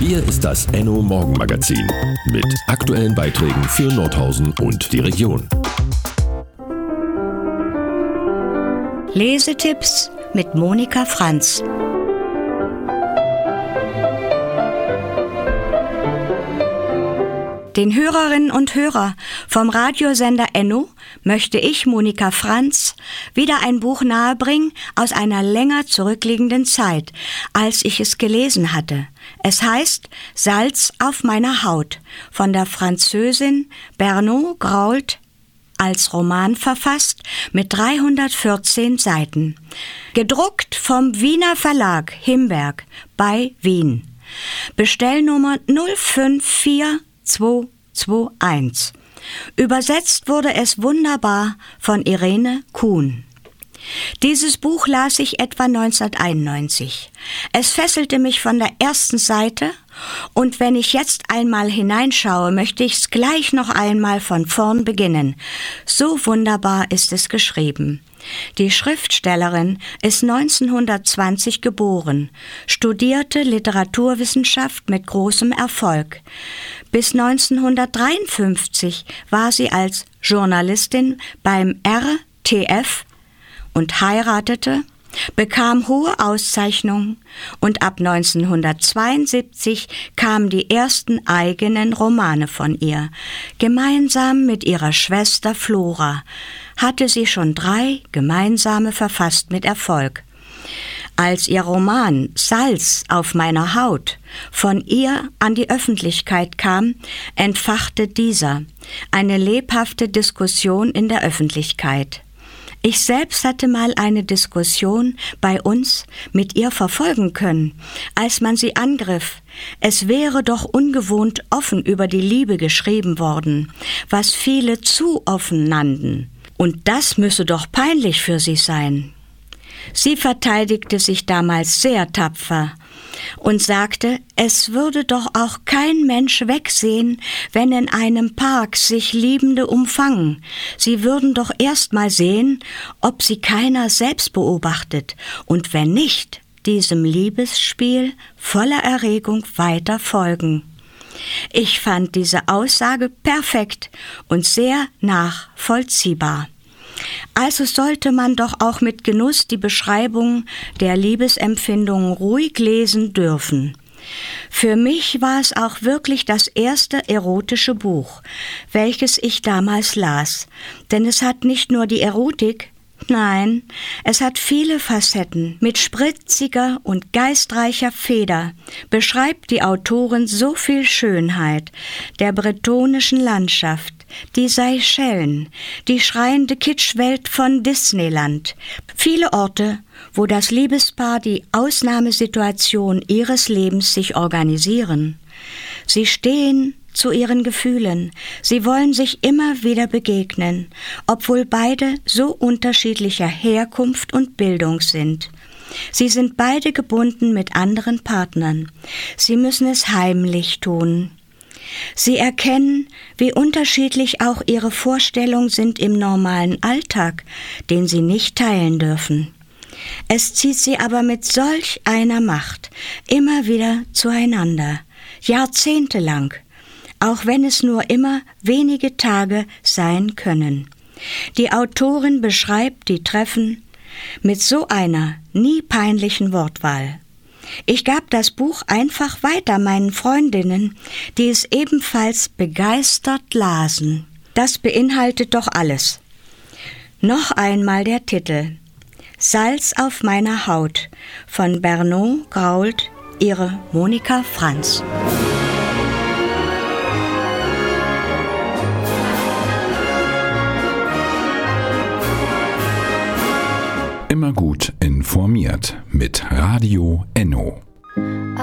Hier ist das Enno Morgenmagazin mit aktuellen Beiträgen für Nordhausen und die Region. Lesetipps mit Monika Franz. Den Hörerinnen und Hörern vom Radiosender Enno möchte ich, Monika Franz, wieder ein Buch nahebringen aus einer länger zurückliegenden Zeit, als ich es gelesen hatte. Es heißt Salz auf meiner Haut von der Französin Bernot Grault, als Roman verfasst mit 314 Seiten. Gedruckt vom Wiener Verlag Himberg bei Wien. Bestellnummer 054221. Übersetzt wurde es wunderbar von Irene Kuhn. Dieses Buch las ich etwa 1991. Es fesselte mich von der ersten Seite und wenn ich jetzt einmal hineinschaue, möchte ich es gleich noch einmal von vorn beginnen. So wunderbar ist es geschrieben. Die Schriftstellerin ist 1920 geboren, studierte Literaturwissenschaft mit großem Erfolg. Bis 1953 war sie als Journalistin beim RTF und heiratete, bekam hohe Auszeichnungen und ab 1972 kamen die ersten eigenen Romane von ihr. Gemeinsam mit ihrer Schwester Flora hatte sie schon 3 gemeinsame verfasst mit Erfolg. Als ihr Roman Salz auf meiner Haut von ihr an die Öffentlichkeit kam, entfachte dieser eine lebhafte Diskussion in der Öffentlichkeit. Ich selbst hatte mal eine Diskussion bei uns mit ihr verfolgen können, als man sie angriff. Es wäre doch ungewohnt offen über die Liebe geschrieben worden, was viele zu offen nannten. Und das müsse doch peinlich für sie sein. Sie verteidigte sich damals sehr tapfer und sagte, es würde doch auch kein Mensch wegsehen, wenn in einem Park sich Liebende umfangen. Sie würden doch erst mal sehen, ob sie keiner selbst beobachtet und wenn nicht, diesem Liebesspiel voller Erregung weiter folgen. Ich fand diese Aussage perfekt und sehr nachvollziehbar. Also sollte man doch auch mit Genuss die Beschreibung der Liebesempfindungen ruhig lesen dürfen. Für mich war es auch wirklich das erste erotische Buch, welches ich damals las, denn es hat nicht nur die Erotik, nein, es hat viele Facetten. Mit spritziger und geistreicher Feder beschreibt die Autorin so viel Schönheit der bretonischen Landschaft, die Seychellen, die schreiende Kitschwelt von Disneyland, viele Orte, wo das Liebespaar die Ausnahmesituation ihres Lebens sich organisieren. Sie stehen zu ihren Gefühlen, sie wollen sich immer wieder begegnen, obwohl beide so unterschiedlicher Herkunft und Bildung sind. Sie sind beide gebunden mit anderen Partnern. Sie müssen es heimlich tun. Sie erkennen, wie unterschiedlich auch ihre Vorstellungen sind im normalen Alltag, den sie nicht teilen dürfen. Es zieht sie aber mit solch einer Macht immer wieder zueinander, jahrzehntelang, auch wenn es nur immer wenige Tage sein können. Die Autorin beschreibt die Treffen mit so einer nie peinlichen Wortwahl. Ich gab das Buch einfach weiter meinen Freundinnen, die es ebenfalls begeistert lasen. Das beinhaltet doch alles. Noch einmal der Titel: Salz auf meiner Haut von Bernot Grault, ihre Monika Franz. Immer gut informiert mit Radio Enno.